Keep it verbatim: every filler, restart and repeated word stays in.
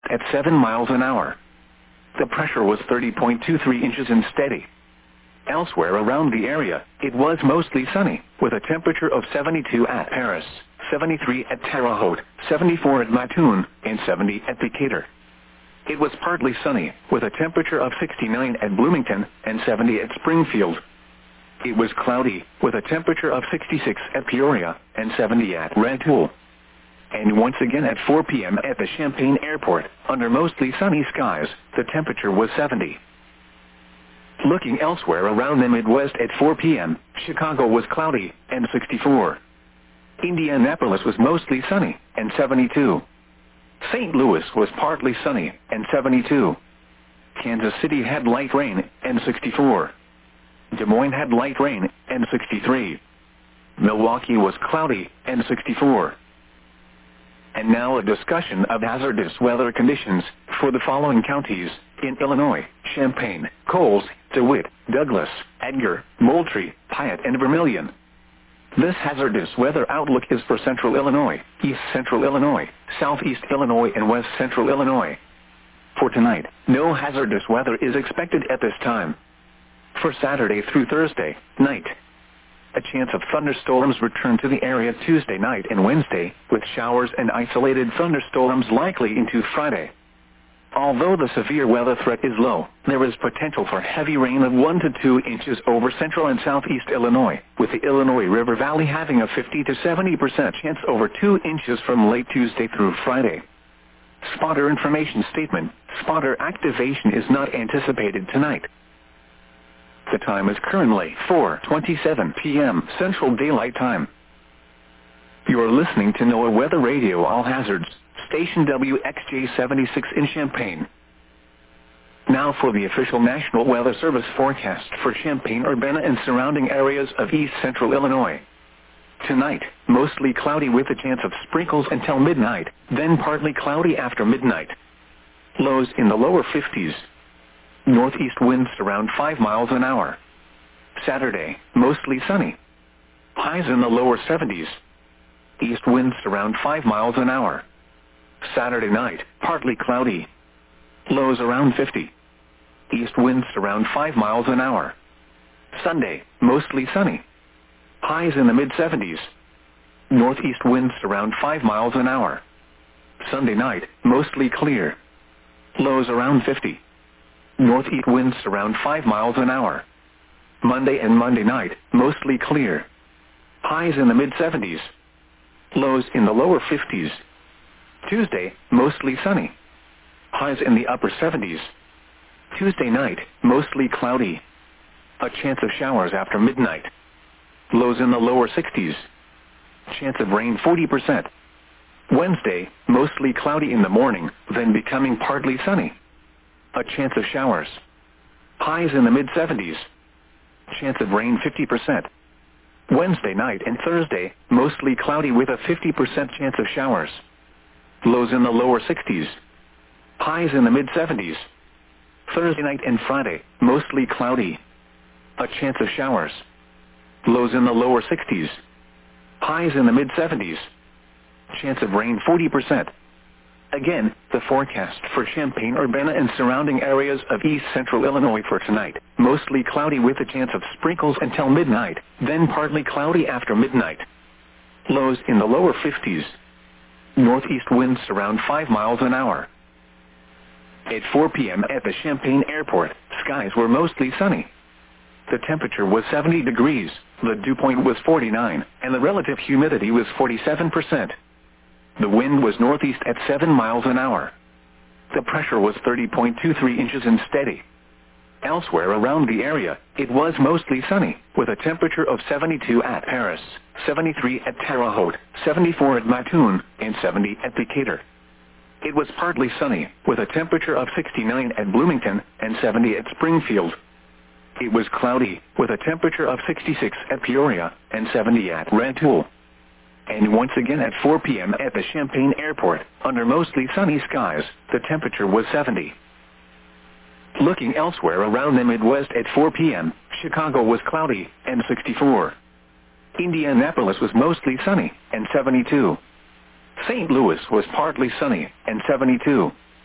at seven miles an hour. The pressure was thirty point two three inches and steady. Elsewhere around the area, it was mostly sunny, with a temperature of seventy-two at Paris, seventy-three at Terre Haute, seventy-four at Matun, and seventy at Decatur. It was partly sunny, with a temperature of sixty-nine at Bloomington, and seventy at Springfield. It was cloudy, with a temperature of sixty-six at Peoria, and seventy at Rantoul. And once again at four p m at the Champaign Airport, under mostly sunny skies, the temperature was seventy. Looking elsewhere around the Midwest at four p m, Chicago was cloudy, and sixty-four. Indianapolis was mostly sunny, and seventy-two. Saint Louis was partly sunny, and seventy-two. Kansas City had light rain, and sixty-four. Des Moines had light rain, and sixty-three. Milwaukee was cloudy, and sixty-four. And now a discussion of hazardous weather conditions for the following counties in Illinois: Champaign, Coles, DeWitt, Douglas, Edgar, Moultrie, Piatt, and Vermilion. This hazardous weather outlook is for Central Illinois, East Central Illinois, Southeast Illinois, and West Central Illinois. For tonight, no hazardous weather is expected at this time. For Saturday through Thursday night, a chance of thunderstorms return to the area Tuesday night and Wednesday, with showers and isolated thunderstorms likely into Friday. Although the severe weather threat is low, there is potential for heavy rain of one to two inches over central and southeast Illinois, with the Illinois River Valley having a fifty to seventy percent chance over two inches from late Tuesday through Friday. Spotter information statement: spotter activation is not anticipated tonight. The time is currently four twenty-seven p m Central Daylight Time. You are listening to NOAA Weather Radio All Hazards, station W X J seventy-six in Champaign. Now for the official National Weather Service forecast for Champaign-Urbana and surrounding areas of East Central Illinois. Tonight, mostly cloudy with a chance of sprinkles until midnight, then partly cloudy after midnight. Lows in the lower fifties. Northeast winds around five miles an hour. Saturday, mostly sunny. Highs in the lower seventies. East winds around five miles an hour. Saturday night, partly cloudy. Lows around fifty. East winds around five miles an hour. Sunday, mostly sunny. Highs in the mid-seventies. Northeast winds around five miles an hour. Sunday night, mostly clear. Lows around fifty. Northeast winds around five miles an hour. Monday and Monday night, mostly clear. Highs in the mid-seventies. Lows in the lower fifties. Tuesday, mostly sunny. Highs in the upper seventies. Tuesday night, mostly cloudy. A chance of showers after midnight. Lows in the lower sixties. Chance of rain forty percent. Wednesday, mostly cloudy in the morning, then becoming partly sunny. A chance of showers. Highs in the mid-seventies. Chance of rain fifty percent. Wednesday night and Thursday, mostly cloudy with a fifty percent chance of showers. Lows in the lower sixties. Highs in the mid-seventies. Thursday night and Friday, mostly cloudy. A chance of showers. Lows in the lower sixties. Highs in the mid-seventies. Chance of rain forty percent. Again, the forecast for Champaign-Urbana and surrounding areas of East Central Illinois for tonight. Mostly cloudy with a chance of sprinkles until midnight, then partly cloudy after midnight. Lows in the lower fifties. Northeast winds around five miles an hour. At four p m at the Champaign Airport, skies were mostly sunny. The temperature was seventy degrees, the dew point was forty-nine, and the relative humidity was forty-seven percent. The wind was northeast at seven miles an hour. The pressure was thirty point two three inches and steady. Elsewhere around the area, it was mostly sunny, with a temperature of seventy-two at Paris, seventy-three at Terre Haute, seventy-four at Matun, and seventy at Decatur. It was partly sunny, with a temperature of sixty-nine at Bloomington and seventy at Springfield. It was cloudy, with a temperature of sixty-six at Peoria and seventy at Rantoul. And once again at four p m at the Champaign Airport, under mostly sunny skies, the temperature was seventy. Looking elsewhere around the Midwest at four p m, Chicago was cloudy, and sixty-four. Indianapolis was mostly sunny, and seventy-two. Saint Louis was partly sunny, and seventy-two.